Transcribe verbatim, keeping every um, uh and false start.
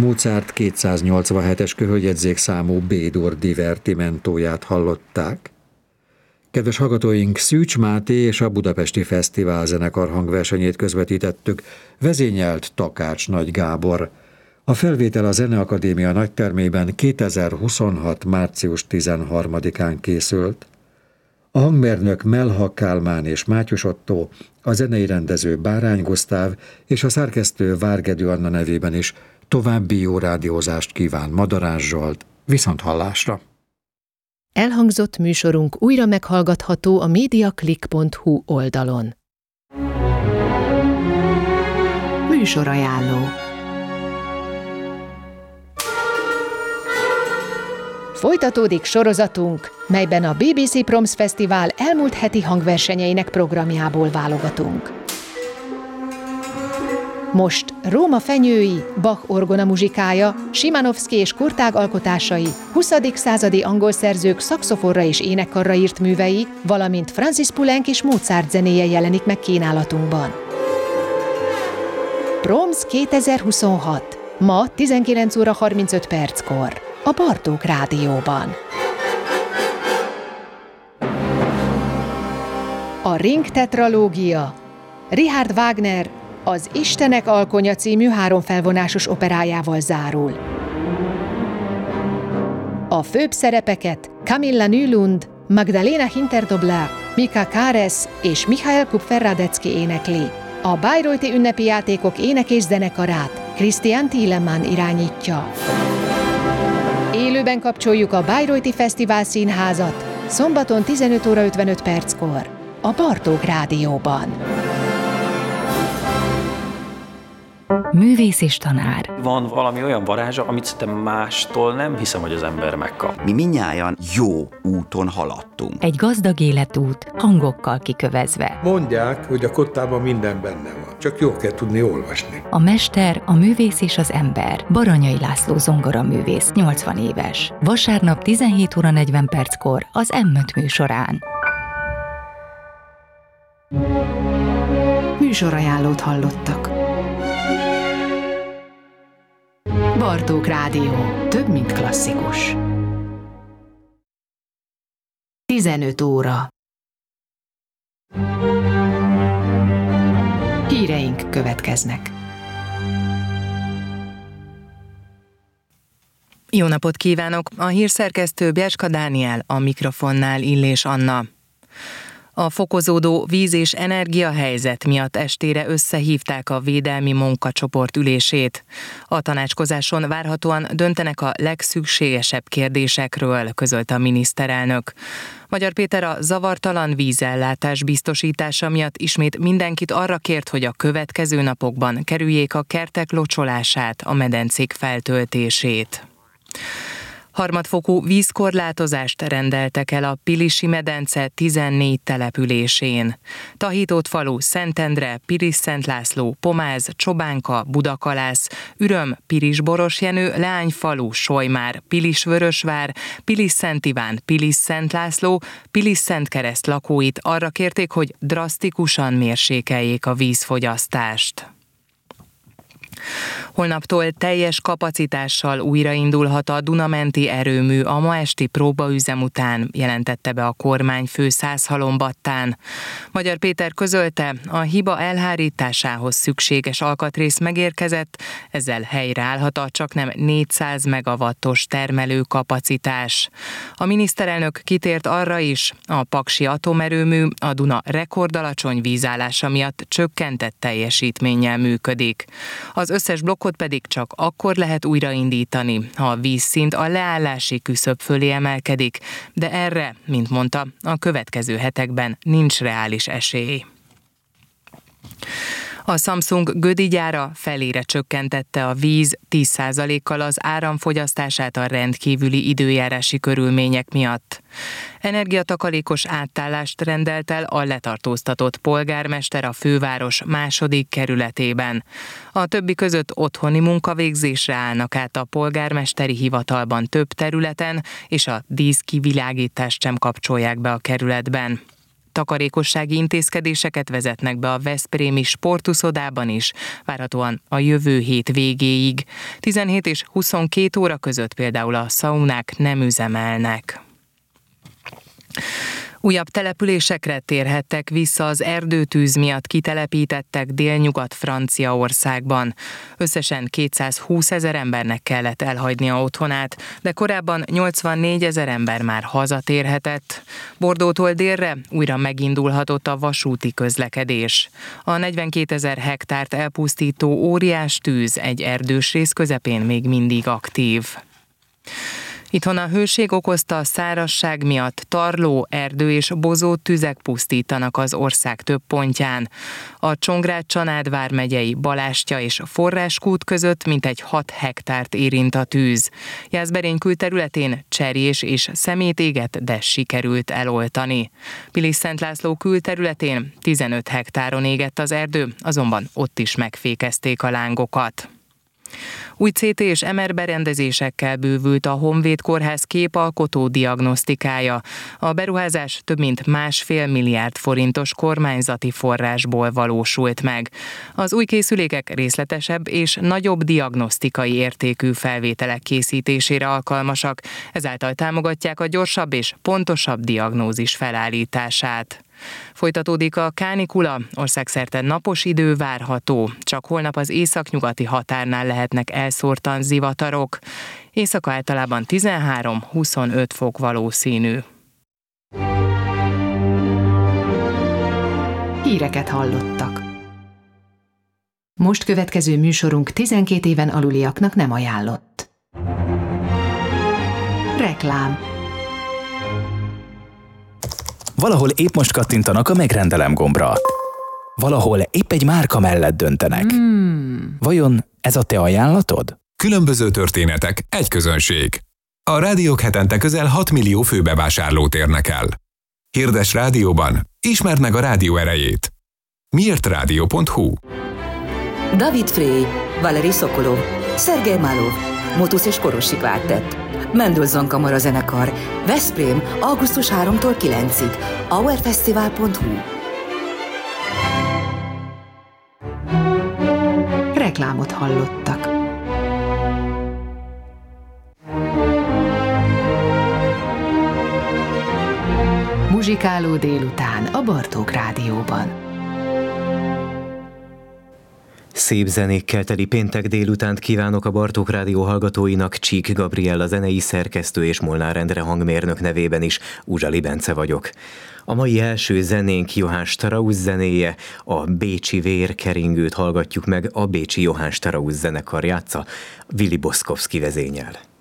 Mozart kétszáznyolcvanhetes köhögjegyzék számú B-dur divertimentóját hallották. Kedves hallgatóink, Szűcs Máté és a Budapesti Fesztivál zenekar hangversenyét közvetítettük, vezényelt Takács Nagy Gábor. A felvétel a Zeneakadémia nagytermében kétezer-huszonhat. március tizenharmadikán készült. A hangmérnök Melha Kálmán és Mátyus Ottó, a zenei rendező Bárány Gusztáv és a szerkesztő Várgedő Anna nevében is további jó rádiózást kíván Madarás Zsolt. Viszonthallásra! Elhangzott műsorunk újra meghallgatható a mediaclick pont hu oldalon. Műsorajánló. Folytatódik sorozatunk, melyben a bé bé cé Proms Fesztivál elmúlt heti hangversenyeinek programjából válogatunk. Most Róma fenyői, Bach orgona muzsikája, Szymanowski és Kurtág alkotásai, huszadik századi angol szerzők szaxofonra és énekkarra írt művei, valamint Francis Poulenc és Mozart zenéje jelenik meg kínálatunkban. Proms kétezer-huszonhat. Ma tizenkilenc óra harmincöt perckor. A Bartók Rádióban. A Ring tetralógia. Richard Wagner az Istenek alkonya című háromfelvonásos operájával zárul. A főbb szerepeket Camilla Nylund, Magdalena Hinterdobler, Mika Káres és Michael Kupfer-Radecki énekli. A Bayreuthi ünnepi játékok ének- és zenekarát Christian Thielemann irányítja. Élőben kapcsoljuk a Bayreuthi Fesztivál Színházat szombaton tizenöt óra ötvenöt perckor a Bartók Rádióban. Művész és tanár. Van valami olyan varázsa, amit szerintem mástól nem hiszem, hogy az ember megkap. Mi mindnyájan jó úton haladtunk. Egy gazdag életút, hangokkal kikövezve. Mondják, hogy a kottában minden benne van, csak jól kell tudni olvasni. A mester, a művész és az ember. Baranyai László zongoraművész, nyolcvan éves. Vasárnap tizenhét óra negyven perckor az em öt műsorán. Műsorajánlót hallottak. Bartók Rádió. Több, mint klasszikus. tizenöt óra. Híreink következnek. Jó napot kívánok! A hírszerkesztő Bjerska Dániel, a mikrofonnál Illés Anna. A fokozódó víz- és energiahelyzet miatt estére összehívták a védelmi munkacsoport ülését. A tanácskozáson várhatóan döntenek a legszükségesebb kérdésekről, közölte a miniszterelnök. Magyar Péter a zavartalan vízellátás biztosítása miatt ismét mindenkit arra kért, hogy a következő napokban kerüljék a kertek locsolását, a medencék feltöltését. Harmadfokú vízkorlátozást rendeltek el a Pilisi medence tizennégy településén. Tahitót falu, Szentendre, Pilis-Szent László, Pomáz, Csobánka, Budakalász, Üröm, Pilis-Borosjenő, Leányfalu, Solymár, Pilis-Vörösvár, Pilis-Szent Iván, Pilis-Szent László, Pilis-Szentkereszt lakóit arra kérték, hogy drasztikusan mérsékeljék a vízfogyasztást. Holnaptól teljes kapacitással újraindulhat a Duna-menti erőmű a ma esti próbaüzem után, jelentette be a kormányfő Szászhalombattán. Magyar Péter közölte, a hiba elhárításához szükséges alkatrész megérkezett, ezzel helyreállhat a csaknem négyszáz megawattos termelőkapacitás. A miniszterelnök kitért arra is, a paksi atomerőmű a Duna rekordalacsony vízállása miatt csökkentett teljesítménnyel működik. Az összes blokkot pedig csak akkor lehet újraindítani, ha a vízszint a leállási küszöb fölé emelkedik, de erre, mint mondta, a következő hetekben nincs reális esély. A Samsung Gödi gyára felére csökkentette a víz tíz százalékkal az áramfogyasztását a rendkívüli időjárási körülmények miatt. Energiatakarékos átállást rendelt el a letartóztatott polgármester a főváros második kerületében. A többi között otthoni munkavégzésre állnak át a polgármesteri hivatalban több területen, és a díszkivilágítást sem kapcsolják be a kerületben. takarékossági intézkedéseket vezetnek be a veszprémi sportuszodában is, várhatóan a jövő hét végéig. tizenhét és huszonkét óra között például a szaunák nem üzemelnek. Újabb településekre térhettek vissza az erdőtűz miatt kitelepítettek Délnyugat-Franciaországban. Összesen kétszázhúsz ezer embernek kellett elhagynia otthonát, de korábban nyolcvannégy ezer ember már hazatérhetett. Bordótól délre újra megindulhatott a vasúti közlekedés. A negyvenkétezer hektárt elpusztító óriás tűz egy erdős rész közepén még mindig aktív. Itthon a hőség okozta szárazság miatt tarló, erdő és bozót tüzek pusztítanak az ország több pontján. A Csongrád-Csanád vármegyei Balástya és Forráskút között mintegy hat hektárt érint a tűz. Jászberény külterületén cserjés és szemét égett, de sikerült eloltani. Pilis-Szent László külterületén tizenöt hektáron égett az erdő, azonban ott is megfékezték a lángokat. Új cé té és em er berendezésekkel bővült a Honvéd Kórház képalkotó diagnosztikája. A beruházás több mint másfél milliárd forintos kormányzati forrásból valósult meg. Az új készülékek részletesebb és nagyobb diagnosztikai értékű felvételek készítésére alkalmasak, ezáltal támogatják a gyorsabb és pontosabb diagnózis felállítását. Folytatódik a kánikula, országszerte napos idő várható, csak holnap az északnyugati határnál lehetnek elszórtan zivatarok. Éjszaka általában tizenhárom-huszonöt fok valószínű. Híreket hallottak. Most következő műsorunk tizenkét éven aluliaknak nem ajánlott. Reklám. Valahol épp most kattintanak a megrendelem gombra. Valahol épp egy márka mellett döntenek. Hmm. Vajon ez a te ajánlatod? Különböző történetek, egy közönség. A rádiók hetente közel hat millió főbevásárlót érnek el. Hirdes rádióban, ismerd meg a rádió erejét. miért rádió pont hu. David Frey, Valeri Sokolov, Szergej Malov, Motusz és Korosi Kvártett, Mendelssohn Kamara zenekar, Veszprém, augusztus harmadikától kilencig, auerfesztivál pont hu. Reklámot hallottak. Muzsikáló délután a Bartók Rádióban. Szép zenékkel teli péntek délutánt kívánok a Bartók Rádió hallgatóinak, Csík Gabriella zenei szerkesztő és Molnár Endre hangmérnök nevében is Uzsali Bence vagyok. A mai első zenénk Johann Strauss zenéje, a Bécsi Vérkeringőt hallgatjuk meg, a bécsi Johann Strauss zenekar játsza, Willy Boszkowski vezényel.